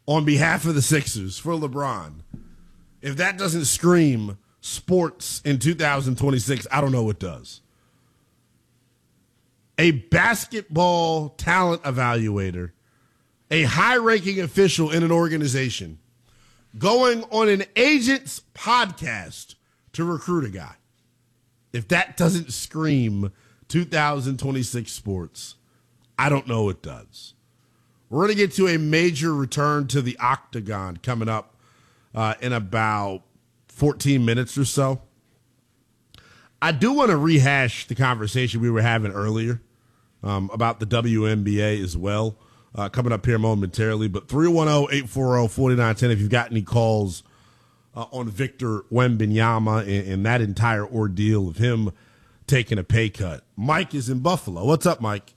on behalf of the Sixers for LeBron, if that doesn't scream sports in 2026, I don't know what does. A basketball talent evaluator, a high-ranking official in an organization, going on an agent's podcast to recruit a guy. If that doesn't scream 2026 sports, I don't know what does. We're going to get to a major return to the Octagon coming up in about 14 minutes or so. I do want to rehash the conversation we were having earlier about the WNBA as well, coming up here momentarily. But 310-840-4910 if you've got any calls on Victor Wembanyama and that entire ordeal of him taking a pay cut. Mike is in Buffalo. What's up, Mike?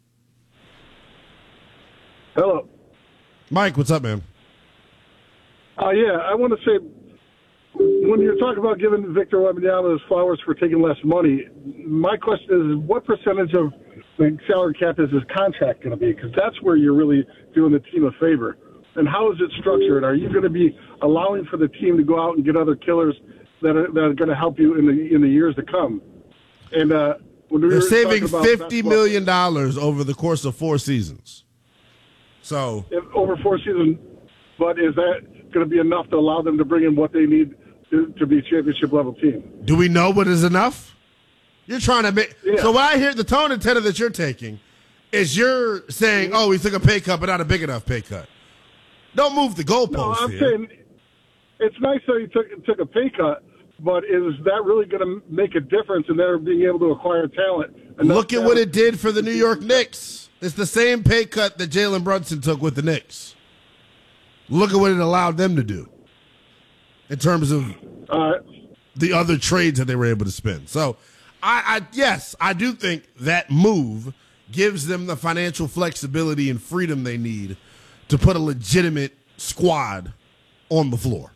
Hello. Mike, what's up, man? Yeah, I want to say, when you're talking about giving Victor Wembanyama his flowers for taking less money, my question is, what percentage of the salary cap is his contract going to be? Because that's where you're really doing the team a favor. And how is it structured? Are you going to be allowing for the team to go out and get other killers that are going to help you in the years to come? And when they're saving $50 million over the course of 4 seasons. So over 4 seasons, but is that going to be enough to allow them to bring in what they need to be a championship level team? Do we know what is enough? You're trying to make. Yeah. So when I hear the tone and tenor that you're taking, is you're saying, "Oh, he took a pay cut, but not a big enough pay cut." Don't move the goalposts. No, I'm saying it's nice that he took a pay cut, but is that really going to make a difference in their being able to acquire talent? Look at what it did for the New York Knicks. It's the same pay cut that Jalen Brunson took with the Knicks. Look at what it allowed them to do in terms of the other trades that they were able to spend. So, yes, I do think that move gives them the financial flexibility and freedom they need to put a legitimate squad on the floor.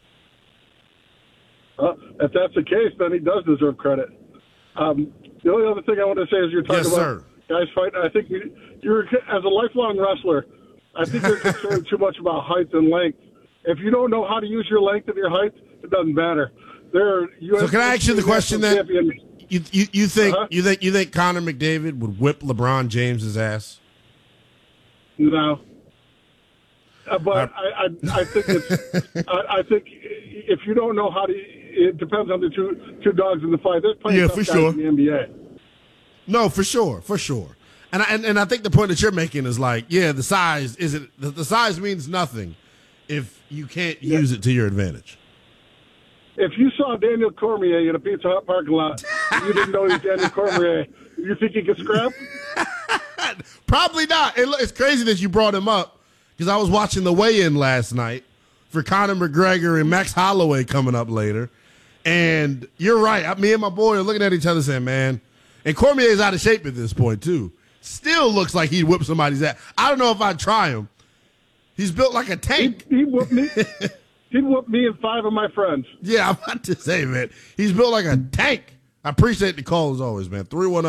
If that's the case, then he does deserve credit. The only other thing I want to say is you're talking about guys fighting. I think you're, as a lifelong wrestler, I think you're concerned too much about height and length. If you don't know how to use your length and your height, it doesn't matter. So can I ask you the question then? You think you think Connor McDavid would whip LeBron James's ass? No. But I think I think if you don't know how to, it depends on the two dogs in the fight. There's plenty of tough guys in the NBA. No, for sure. And I think the point that you're making is like, yeah, the size isn't the size means nothing if you can't use it to your advantage. If you saw Daniel Cormier in a Pizza Hut parking lot, and you didn't know he was Daniel Cormier, you think he could scrap? Probably not. It's crazy that you brought him up because I was watching the weigh-in last night for Conor McGregor and Max Holloway coming up later. And you're right. Me and my boy are looking at each other saying, man, and Cormier's out of shape at this point, too. Still looks like he'd whip somebody's ass. I don't know if I'd try him. He's built like a tank. He whooped me. He'd whoop me and 5 of my friends. Yeah, I'm about to say, man. He's built like a tank. I appreciate the call as always, man.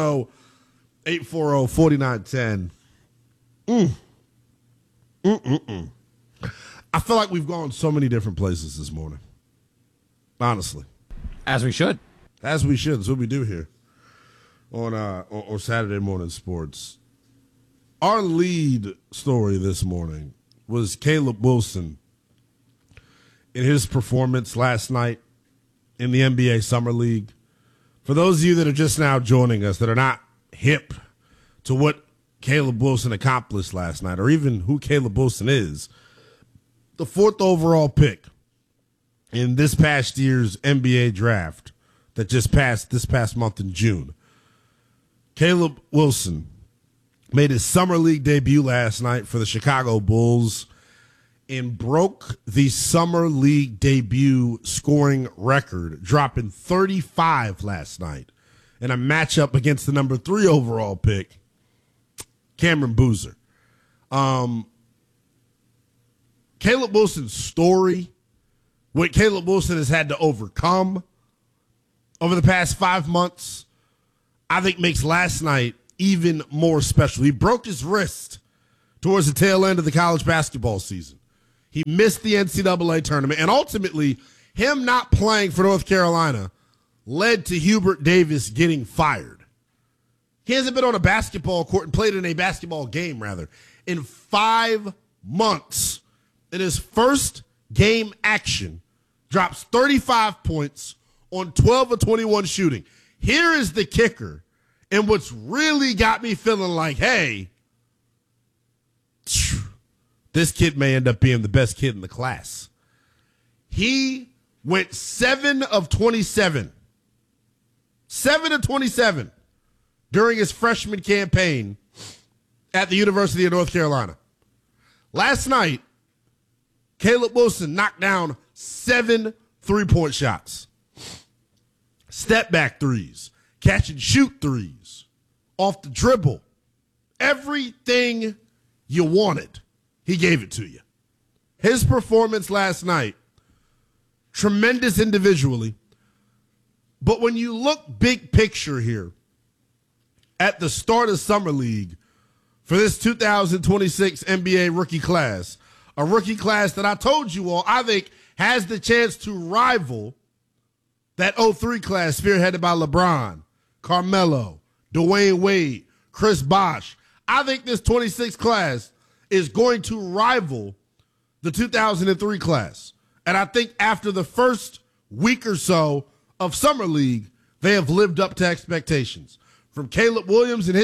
310-840-4910. I feel like we've gone so many different places this morning. Honestly. As we should. As we should. That's what we do here on Saturday Morning Sports. Our lead story this morning was Caleb Wilson in his performance last night in the NBA Summer League. For those of you that are just now joining us that are not hip to what Caleb Wilson accomplished last night or even who Caleb Wilson is, the 4th overall pick in this past year's NBA draft that just passed this past month in June, Caleb Wilson made his Summer League debut last night for the Chicago Bulls and broke the Summer League debut scoring record, dropping 35 last night in a matchup against the number 3 overall pick, Cameron Boozer. Caleb Wilson's story, what Caleb Wilson has had to overcome over the past 5 months, I think makes last night even more special. He broke his wrist towards the tail end of the college basketball season. He missed the NCAA tournament, and ultimately, him not playing for North Carolina led to Hubert Davis getting fired. He hasn't been on a basketball court and played in a basketball game, rather, in 5 months. In his first game action, drops 35 points on 12 of 21 shooting. Here is the kicker, and what's really got me feeling like, hey, this kid may end up being the best kid in the class. He went 7 of 27. 7 of 27 during his freshman campaign at the University of North Carolina. Last night, Caleb Wilson knocked down 7 three-point shots. Step back threes, catch and shoot threes, off the dribble. Everything you wanted, he gave it to you. His performance last night, tremendous individually. But when you look big picture here at the start of Summer League for this 2026 NBA rookie class, a rookie class that I told you all I think has the chance to rival that 03 class spearheaded by LeBron, Carmelo, Dwayne Wade, Chris Bosh. I think this 26 class is going to rival the 2003 class. And I think after the first week or so of Summer League, they have lived up to expectations. From Caleb Wilson,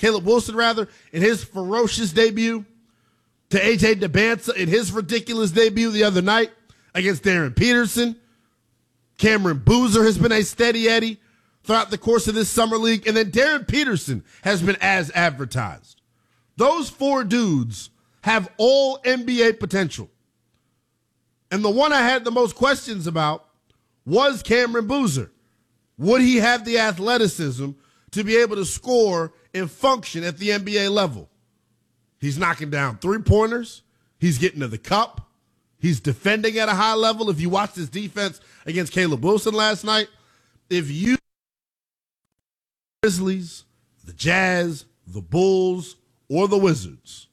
in his ferocious debut, to A.J. Debance in his ridiculous debut the other night against Darren Peterson. Cameron Boozer has been a steady Eddie throughout the course of this Summer League. And then Darren Peterson has been as advertised. Those 4 dudes have all NBA potential. And the one I had the most questions about was Cameron Boozer. Would he have the athleticism to be able to score and function at the NBA level? He's knocking down three-pointers. He's getting to the cup. He's defending at a high level. If you watched his defense against Caleb Wilson last night, if you Grizzlies, the Jazz, the Bulls, or the Wizards,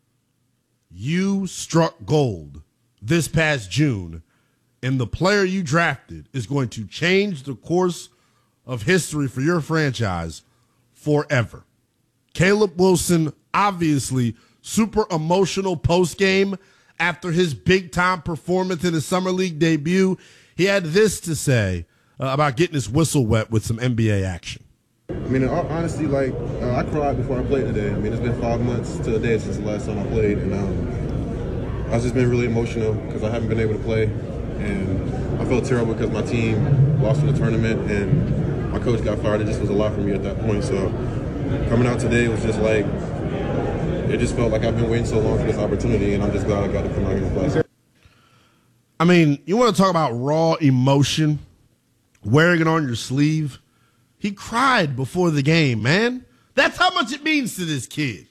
you struck gold this past June, and the player you drafted is going to change the course of history for your franchise forever. Caleb Wilson, obviously super emotional post-game after his big-time performance in his Summer League debut. He had this to say about getting his whistle wet with some NBA action. I mean, in all honesty, I cried before I played today. I mean, it's been 5 months to a day since the last time I played, and I've just been really emotional because I haven't been able to play, and I felt terrible because my team lost in the tournament, and my coach got fired. It just was a lot for me at that point, so coming out today was just like, it just felt like I've been waiting so long for this opportunity, and I'm just glad I got to come out here and play. I mean, you want to talk about raw emotion, wearing it on your sleeve? He cried before the game, man. That's how much it means to this kid.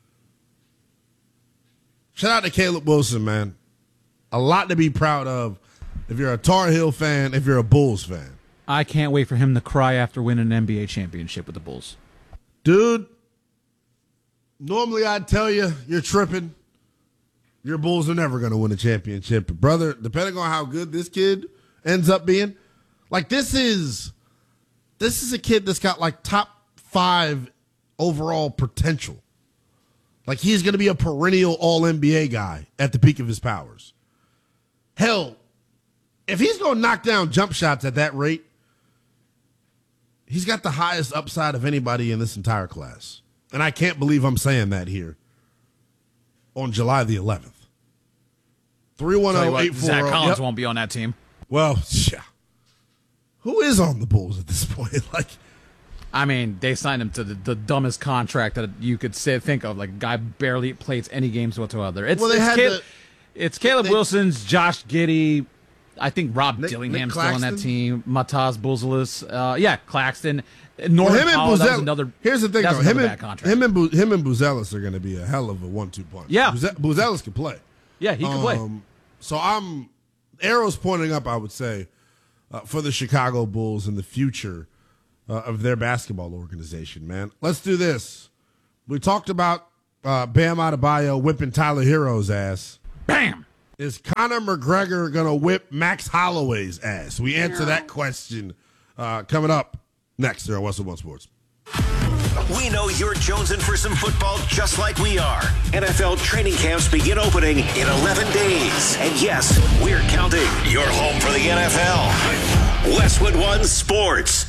Shout out to Caleb Wilson, man. A lot to be proud of if you're a Tar Heel fan, if you're a Bulls fan. I can't wait for him to cry after winning an NBA championship with the Bulls. Dude, normally I'd tell you you're tripping. Your Bulls are never going to win a championship. But brother, depending on how good this kid ends up being, like this is a kid that's got like top 5 overall potential. Like he's going to be a perennial all-NBA guy at the peak of his powers. Hell, if he's going to knock down jump shots at that rate, he's got the highest upside of anybody in this entire class. And I can't believe I'm saying that here on July the 11th. 310-840. Zach Collins won't be on that team. Well, yeah. Who is on the Bulls at this point? Like, I mean, they signed him to the dumbest contract that you could think of. Like, a guy barely plays any games whatsoever. It's Caleb Wilson's, Josh Giddey. I think Rob Dillingham's still on that team. Mataz Buzelis. Claxton. Norman Powell, that was another. Here's the thing, though. Him and Buzelis are going to be a hell of a 1-2 punch. Yeah. Buzelis can play. Yeah, he can play. So arrows pointing up, I would say, for the Chicago Bulls and the future of their basketball organization, man. Let's do this. We talked about Bam Adebayo whipping Tyler Hero's ass. Bam! Is Conor McGregor going to whip Max Holloway's ass? We answer that question coming up next here on Westwood One Sports. We know you're jonesing for some football just like we are. NFL training camps begin opening in 11 days. And yes, we're counting. You're home for the NFL. Westwood One Sports.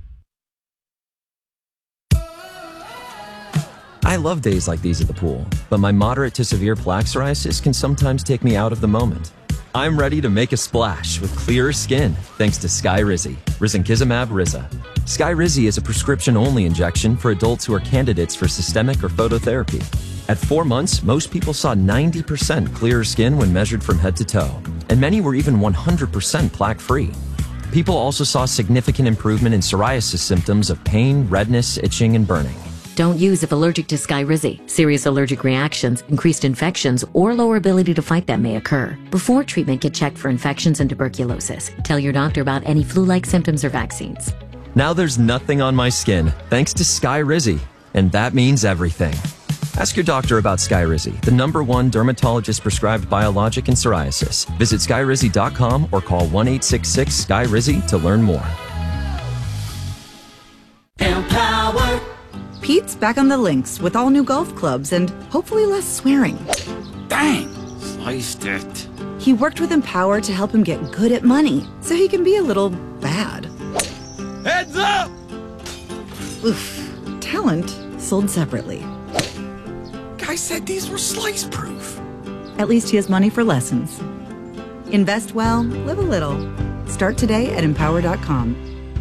I love days like these at the pool, but my moderate to severe plaque psoriasis can sometimes take me out of the moment. I'm ready to make a splash with clearer skin thanks to Skyrizi, risankizumab Riza. Skyrizi is a prescription-only injection for adults who are candidates for systemic or phototherapy. At 4 months, most people saw 90% clearer skin when measured from head to toe, and many were even 100% plaque-free. People also saw significant improvement in psoriasis symptoms of pain, redness, itching, and burning. Don't use if allergic to Skyrizi. Serious allergic reactions, increased infections, or lower ability to fight them may occur. Before treatment, get checked for infections and tuberculosis. Tell your doctor about any flu-like symptoms or vaccines. Now there's nothing on my skin thanks to Skyrizi, and that means everything. Ask your doctor about Skyrizi, the #1 dermatologist-prescribed biologic in psoriasis. Visit Skyrizi.com or call 1-866-SKY-RIZI to learn more. Empower. Pete's back on the links with all new golf clubs and hopefully less swearing. Dang, sliced it. He worked with Empower to help him get good at money so he can be a little bad. Heads up! Oof. Talent sold separately. Guy said these were slice-proof. At least he has money for lessons. Invest well, live a little. Start today at Empower.com.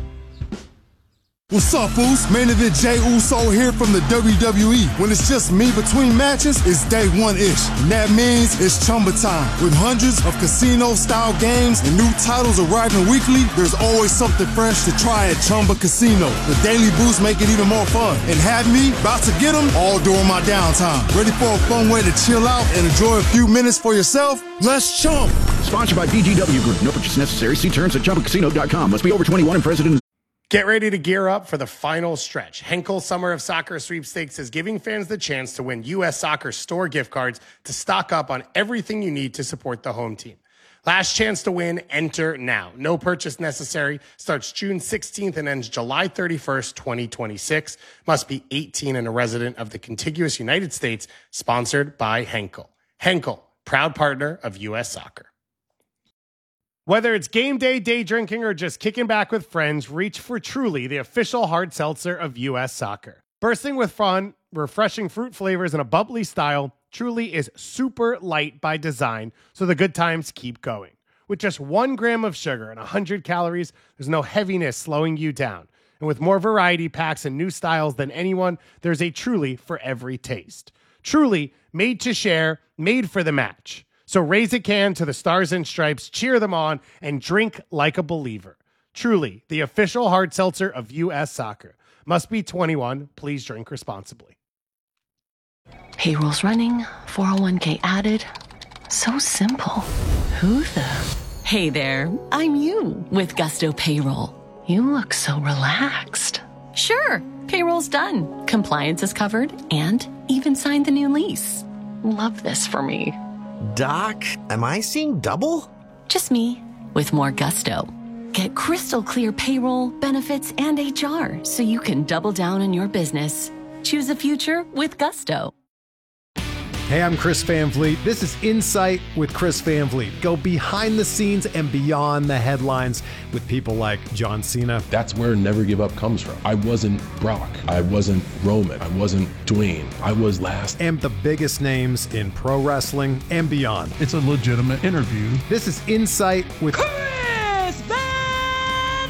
What's up, fools? Main event Jey Uso here from the WWE. When it's just me between matches, it's day one-ish. And that means it's Chumba time. With hundreds of casino-style games and new titles arriving weekly, there's always something fresh to try at Chumba Casino. The daily boosts make it even more fun. And have me about to get them all during my downtime. Ready for a fun way to chill out and enjoy a few minutes for yourself? Let's chump! Sponsored by BGW Group. No purchase necessary. See terms at ChumbaCasino.com. Must be over 21 and present. Get ready to gear up for the final stretch. Henkel Summer of Soccer Sweepstakes is giving fans the chance to win U.S. Soccer store gift cards to stock up on everything you need to support the home team. Last chance to win, enter now. No purchase necessary. Starts June 16th and ends July 31st, 2026. Must be 18 and a resident of the contiguous United States. Sponsored by Henkel. Henkel, proud partner of U.S. Soccer. Whether it's game day, day drinking, or just kicking back with friends, reach for Truly, the official hard seltzer of U.S. Soccer. Bursting with fun, refreshing fruit flavors, and a bubbly style, Truly is super light by design, so the good times keep going. With just 1 gram of sugar and 100 calories, there's no heaviness slowing you down. And with more variety packs and new styles than anyone, there's a Truly for every taste. Truly, made to share, made for the match. So raise a can to the Stars and Stripes, cheer them on, and drink like a believer. Truly, the official hard seltzer of U.S. Soccer. Must be 21. Please drink responsibly. Payroll's running, 401k added. So simple. Who the? Hey there, I'm you with Gusto Payroll. You look so relaxed. Sure, payroll's done. Compliance is covered and even signed the new lease. Love this for me. Doc, am I seeing double? Just me, with more gusto. Get crystal clear payroll, benefits, and HR so you can double down on your business. Choose a future with gusto. Hey, I'm Chris Van Vliet. This is Insight with Chris Van Vliet. Go behind the scenes and beyond the headlines with people like John Cena. That's where Never Give Up comes from. I wasn't Brock. I wasn't Roman. I wasn't Dwayne. I was last. And the biggest names in pro wrestling and beyond. It's a legitimate interview. This is Insight with Chris Van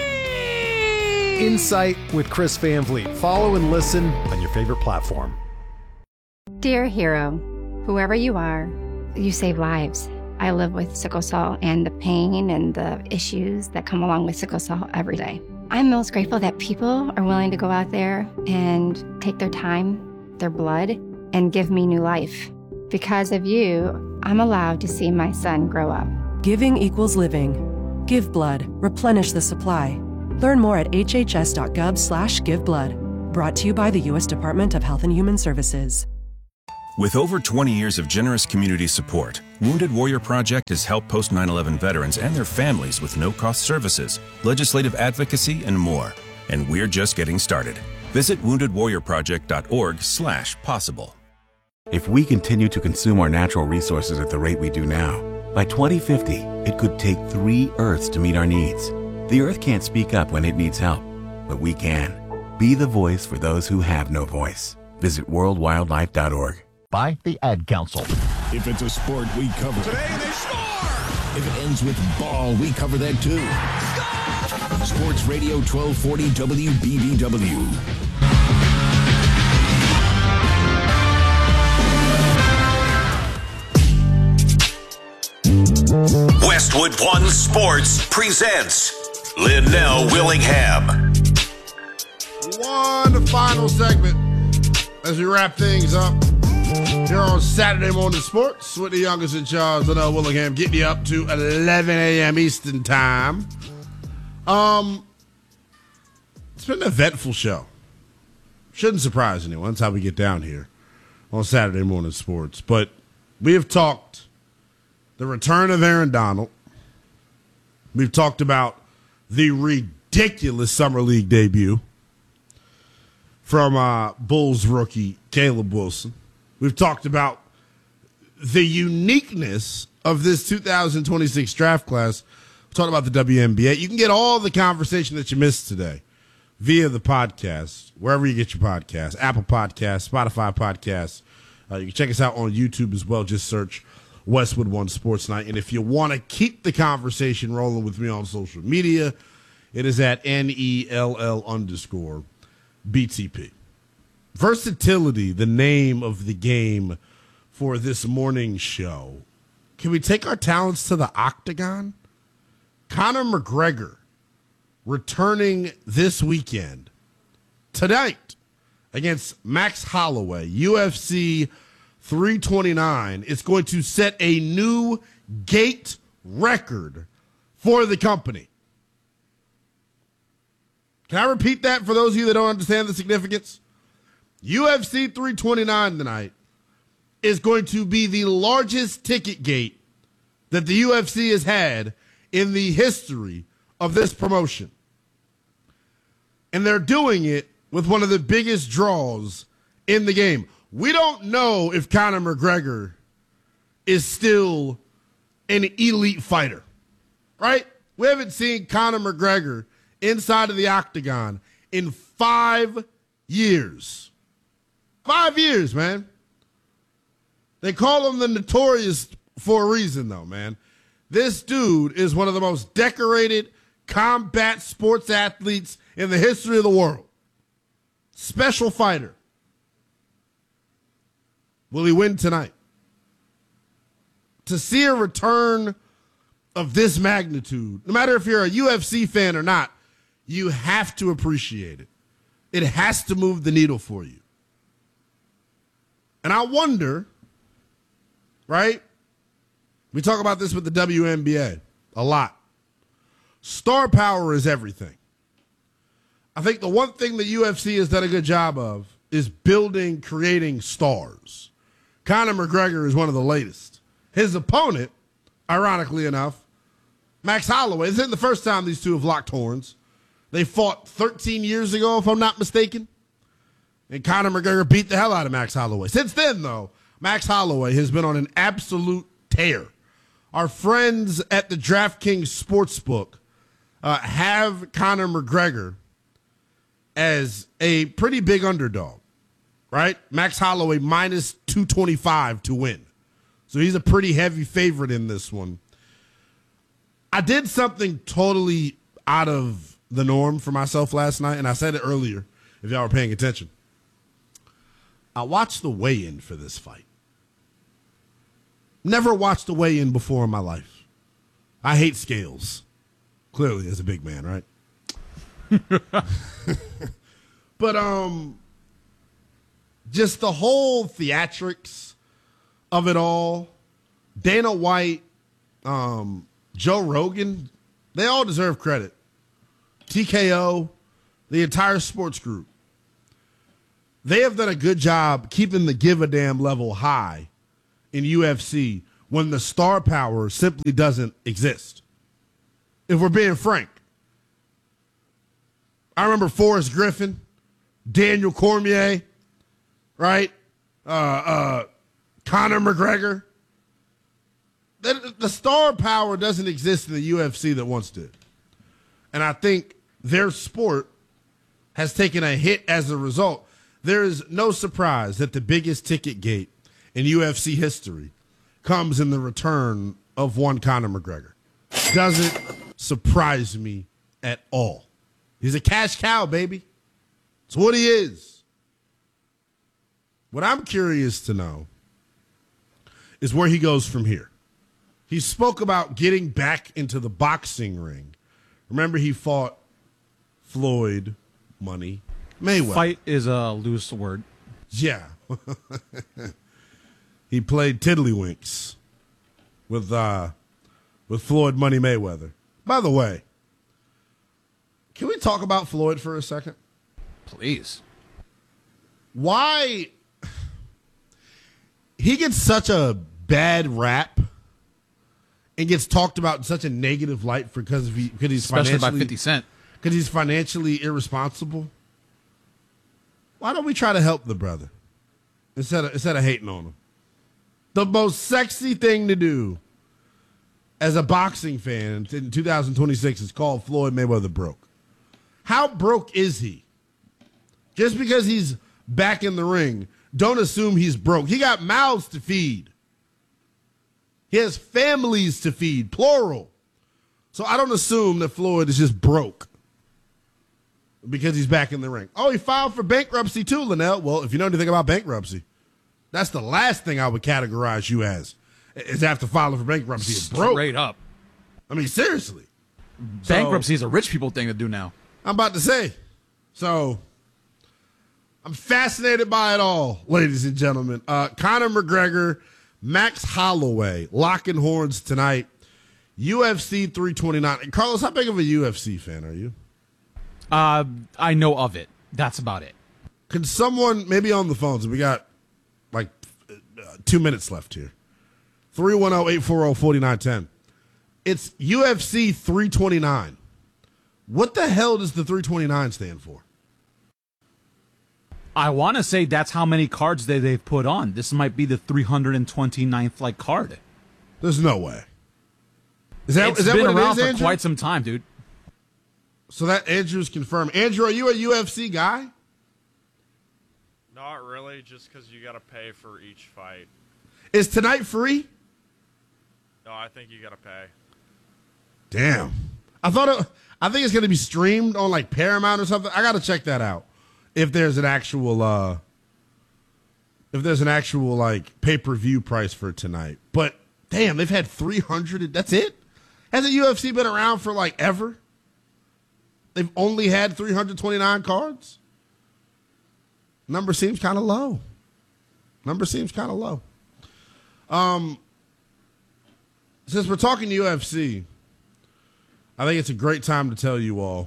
Vliet. Insight with Chris Van Vliet. Follow and listen on your favorite platform. Dear hero, whoever you are, you save lives. I live with sickle cell and the pain and the issues that come along with sickle cell every day. I'm most grateful that people are willing to go out there and take their time, their blood, and give me new life. Because of you, I'm allowed to see my son grow up. Giving equals living. Give blood. Replenish the supply. Learn more at hhs.gov/giveblood. Brought to you by the U.S. Department of Health and Human Services. With over 20 years of generous community support, Wounded Warrior Project has helped post 9/11 veterans and their families with no-cost services, legislative advocacy, and more. And we're just getting started. Visit woundedwarriorproject.org/possible. If we continue to consume our natural resources at the rate we do now, by 2050, it could take 3 Earths to meet our needs. The Earth can't speak up when it needs help, but we can. Be the voice for those who have no voice. Visit worldwildlife.org. By the Ad Council. If it's a sport, we cover it. Today they score! If it ends with ball, we cover that too. Score! Sports Radio 1240 WBBW. Westwood One Sports presents Linnell Willingham. One final segment as we wrap things up here on Saturday Morning Sports with the youngest in charge, Linnell Willingham, getting you up to 11 a.m. Eastern Time. It's been an eventful show. Shouldn't surprise anyone. That's how we get down here on Saturday Morning Sports. But we have talked the return of Aaron Donald. We've talked about the ridiculous Summer League debut from Bulls rookie Caleb Wilson. We've talked about the uniqueness of this 2026 draft class. We've talked about the WNBA. You can get all the conversation that you missed today via the podcast, wherever you get your podcasts, Apple Podcasts, Spotify Podcasts. You can check us out on YouTube as well. Just search Westwood One Sports Night. And if you want to keep the conversation rolling with me on social media, it is at NELL_BTP. Versatility, the name of the game for this morning's show. Can we take our talents to the octagon? Conor McGregor returning this weekend, tonight, against Max Holloway, UFC 329. It's going to set a new gate record for the company. Can I repeat that for those of you that don't understand the significance? UFC 329 tonight is going to be the largest ticket gate that the UFC has had in the history of this promotion. And they're doing it with one of the biggest draws in the game. We don't know if Conor McGregor is still an elite fighter, right? We haven't seen Conor McGregor inside of the octagon in 5 years. 5 years, man. They call him the Notorious for a reason, though, man. This dude is one of the most decorated combat sports athletes in the history of the world. Special fighter. Will he win tonight? To see a return of this magnitude, no matter if you're a UFC fan or not, you have to appreciate it. It has to move the needle for you. And I wonder, right? We talk about this with the WNBA a lot. Star power is everything. I think the one thing the UFC has done a good job of is building, creating stars. Conor McGregor is one of the latest. His opponent, ironically enough, Max Holloway, this isn't the first time these two have locked horns. They fought 13 years ago, if I'm not mistaken. And Conor McGregor beat the hell out of Max Holloway. Since then, though, Max Holloway has been on an absolute tear. Our friends at the DraftKings Sportsbook have Conor McGregor as a pretty big underdog, right? Max Holloway minus 225 to win. So he's a pretty heavy favorite in this one. I did something totally out of the norm for myself last night, and I said it earlier, if y'all were paying attention. I watched the weigh-in for this fight. Never watched a weigh-in before in my life. I hate scales. Clearly, as a big man, right? But just the whole theatrics of it all, Dana White, Joe Rogan, they all deserve credit. TKO, the entire sports group. they have done a good job keeping the give a damn level high in UFC when the star power simply doesn't exist. If we're being frank. I remember Forrest Griffin, Daniel Cormier, right? Conor McGregor. The star power doesn't exist in the UFC that once did. And I think their sport has taken a hit as a result. There is no surprise that the biggest ticket gate in UFC history comes in the return of one Conor McGregor. Doesn't surprise me at all. He's a cash cow, baby. It's what he is. What I'm curious to know is where he goes from here. He spoke about getting back into the boxing ring. Remember, he fought Floyd Money Mayweather. Fight is a loose word. Yeah. He played tiddlywinks with Floyd Money Mayweather. By the way, can we talk about Floyd for a second? Please. Why he gets such a bad rap and gets talked about in such a negative light because he's especially by 50 Cent. Because he's financially irresponsible. Why don't we try to help the brother instead of hating on him? The most sexy thing to do as a boxing fan in 2026 is call Floyd Mayweather broke. How broke is he? Just because he's back in the ring, don't assume he's broke. He got mouths to feed. He has families to feed, plural. So I don't assume that Floyd is just broke because he's back in the ring. Oh, he filed for bankruptcy too, Linnell. Well, if you know anything about bankruptcy, that's the last thing I would categorize you as, is after filing for bankruptcy. It's broke. Straight up. I mean, seriously. Bankruptcy is a rich people thing to do now. I'm about to say. So I'm fascinated by it all, ladies and gentlemen. Conor McGregor, Max Holloway, locking horns tonight. UFC 329. And Carlos, how big of a UFC fan are you? I know of it. That's about it. Can someone, maybe on the phones, we got like 2 minutes left here. 310-840-4910. It's UFC 329. What the hell does the 329 stand for? I want to say that's how many cards they've put on. This might be the 329th card. There's no way. Is that been what around it is, for Andrew? quite some time, dude. So that Andrew's confirmed. Andrew, are you a UFC guy? Not really, just because you got to pay for each fight. Is tonight free? No, I think you got to pay. Damn. I think it's going to be streamed on like Paramount or something. I got to check that out. If there's an actual like pay-per-view price for tonight. But damn, they've had 300. That's it? Hasn't UFC been around for like ever? They've only had 329 cards? Number seems kind of low. Since we're talking UFC, I think it's a great time to tell you all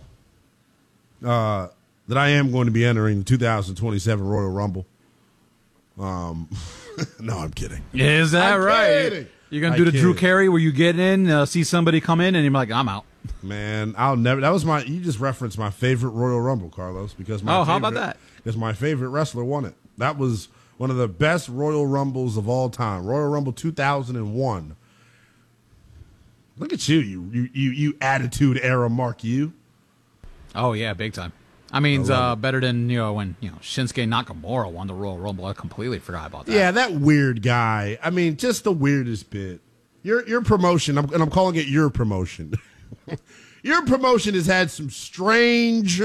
that I am going to be entering the 2027 Royal Rumble. No, I'm kidding. Is that right? Kidding. You're going to do the Drew Carey where you get in, see somebody come in, and you're like, I'm out. Man, I'll never. That was you just referenced my favorite Royal Rumble, Carlos, because how about that? Because my favorite wrestler won it. That was one of the best Royal Rumbles of all time. Royal Rumble 2001. Look at you, you attitude era Mark, you. Oh yeah, big time. I mean, better than when Shinsuke Nakamura won the Royal Rumble. I completely forgot about that. Yeah, that weird guy. I mean, just the weirdest bit. Your promotion, and I'm calling it your promotion. Your promotion has had some strange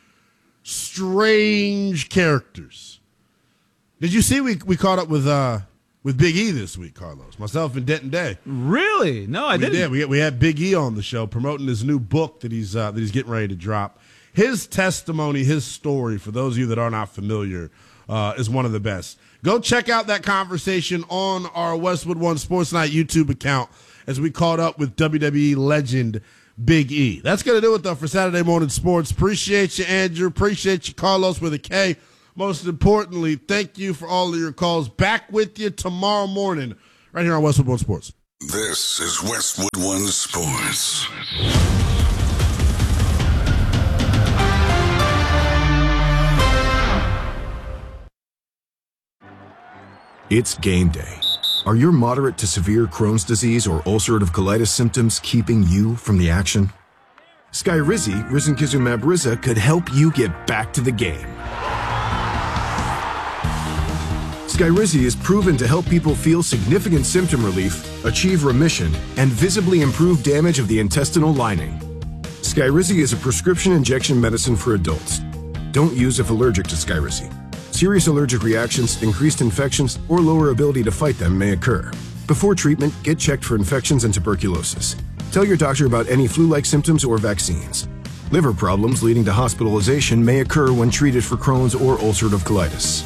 characters. Did you see we caught up with Big E this week, Carlos? Myself and Denton Day. Really? No, I didn't. We had Big E on the show promoting his new book that he's getting ready to drop. His testimony, his story, for those of you that are not familiar, is one of the best. Go check out that conversation on our Westwood One Sports Night YouTube account as we caught up with WWE legend Big E. That's going to do it, though, for Saturday Morning Sports. Appreciate you, Andrew. Appreciate you, Carlos, with a K. most importantly, thank you for all of your calls. Back with you tomorrow morning right here on Westwood One Sports. This is Westwood One Sports. It's game day. Are your moderate to severe Crohn's disease or ulcerative colitis symptoms keeping you from the action? Skyrizi, risankizumab Riza, could help you get back to the game. Skyrizi is proven to help people feel significant symptom relief, achieve remission, and visibly improve damage of the intestinal lining. Skyrizi is a prescription injection medicine for adults. Don't use if allergic to Skyrizi. Serious allergic reactions, increased infections, or lower ability to fight them may occur. Before treatment, get checked for infections and tuberculosis. Tell your doctor about any flu-like symptoms or vaccines. Liver problems leading to hospitalization may occur when treated for Crohn's or ulcerative colitis.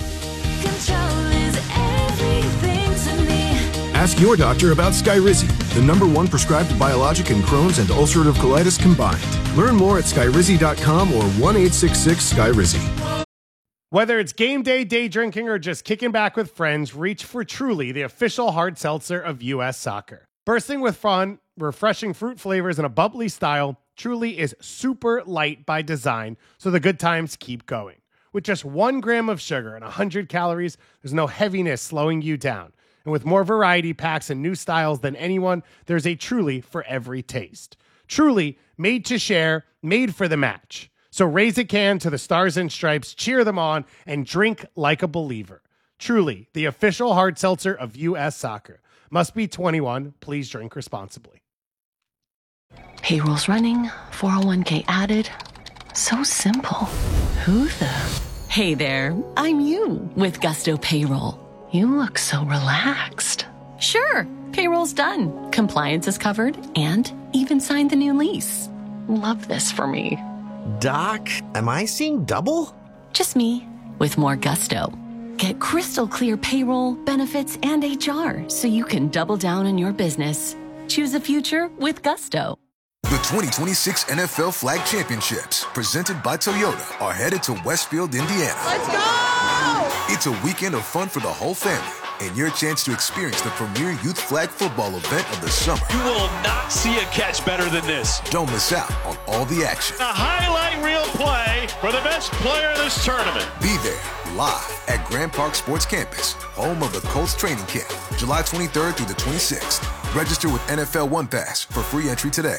Ask your doctor about Skyrizi, the #1 prescribed biologic in Crohn's and ulcerative colitis combined. Learn more at skyrizi.com or 1-866-SKYRIZI. Whether it's game day, day drinking, or just kicking back with friends, reach for Truly, the official hard seltzer of U.S. Soccer. Bursting with fun, refreshing fruit flavors, and a bubbly style, Truly is super light by design, so the good times keep going. With just 1 gram of sugar and 100 calories, there's no heaviness slowing you down. And with more variety packs and new styles than anyone, there's a Truly for every taste. Truly, made to share, made for the match. So raise a can to the Stars and Stripes, cheer them on, and drink like a believer. Truly, the official hard seltzer of U.S. Soccer. Must be 21. Please drink responsibly. Payroll's running, 401k added. So simple. Who the? Hey there, I'm you with Gusto Payroll. You look so relaxed. Sure, payroll's done. Compliance is covered and even signed the new lease. Love this for me. Doc, am I seeing double? Just me with more gusto. Get crystal clear payroll, benefits, and HR so you can double down on your business. Choose a future with Gusto. The 2026 NFL Flag Championships, presented by Toyota, are headed to Westfield, Indiana. Let's go! It's a weekend of fun for the whole family and your chance to experience the premier youth flag football event of the summer. You will not see a catch better than this. Don't miss out on all the action. A highlight reel play for the best player in this tournament. Be there live at Grand Park Sports Campus, home of the Colts training camp, July 23rd through the 26th. Register with NFL One Pass for free entry today.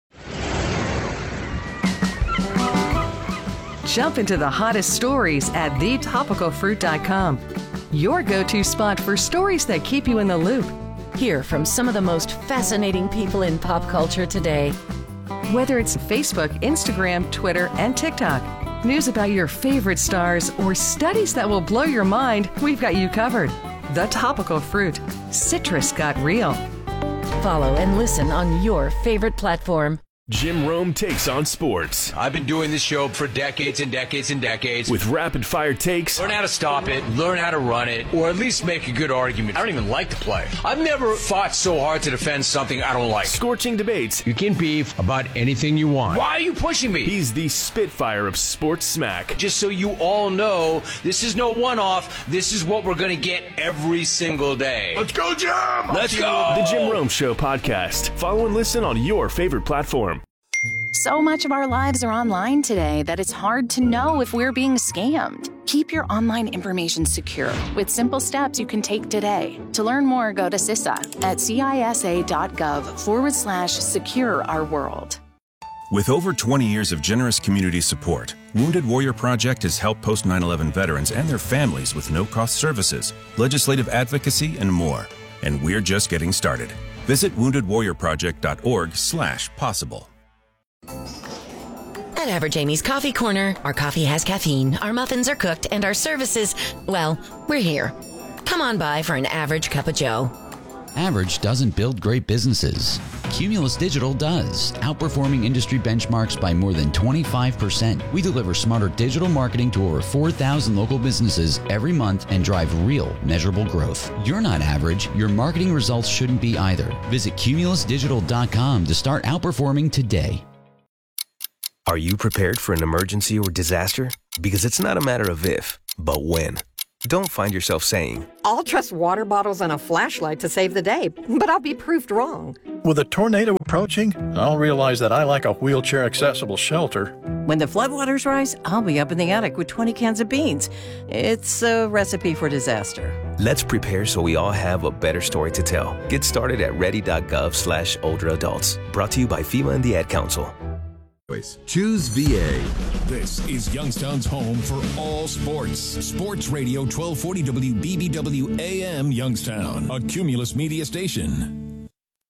Jump into the hottest stories at thetopicalfruit.com. Your go-to spot for stories that keep you in the loop. Hear from some of the most fascinating people in pop culture today. Whether it's Facebook, Instagram, Twitter, and TikTok, news about your favorite stars, or studies that will blow your mind, we've got you covered. The Topical Fruit. Citrus got real. Follow and listen on your favorite platform. Jim Rome takes on sports. I've been doing this show for decades and decades and decades. With rapid-fire takes. Learn how to stop it, learn how to run it, or at least make a good argument. I don't even like the play. I've never fought so hard to defend something I don't like. Scorching debates. You can beef about anything you want. Why are you pushing me? He's the Spitfire of sports smack. Just so you all know, this is no one-off. This is what we're going to get every single day. Let's go, Jim! Let's go! The Jim Rome Show podcast. Follow and listen on your favorite platform. So much of our lives are online today that it's hard to know if we're being scammed. Keep your online information secure with simple steps you can take today. To learn more, go to CISA at cisa.gov/secure our world. With over 20 years of generous community support, Wounded Warrior Project has helped post 9/11 veterans and their families with no-cost services, legislative advocacy, and more. And we're just getting started. Visit woundedwarriorproject.org/possible. At Average Amy's Coffee Corner, our coffee has caffeine, our muffins are cooked, and our services, well, we're here. Come on by for an average cup of joe. Average doesn't build great businesses. Cumulus Digital does, outperforming industry benchmarks by more than 25%. We deliver smarter digital marketing to over 4,000 local businesses every month and drive real, measurable growth. You're not average. Your marketing results shouldn't be either. Visit cumulusdigital.com to start outperforming today. Are you prepared for an emergency or disaster? Because it's not a matter of if, but when. Don't find yourself saying, I'll trust water bottles and a flashlight to save the day, but I'll be proved wrong. With a tornado approaching, I'll realize that I like a wheelchair-accessible shelter. When the floodwaters rise, I'll be up in the attic with 20 cans of beans. It's a recipe for disaster. Let's prepare so we all have a better story to tell. Get started at ready.gov/older adults. Brought to you by FEMA and the Ad Council. Choose VA. This is Youngstown's home for all sports. Sports Radio 1240 WBBW AM Youngstown, a Cumulus media station.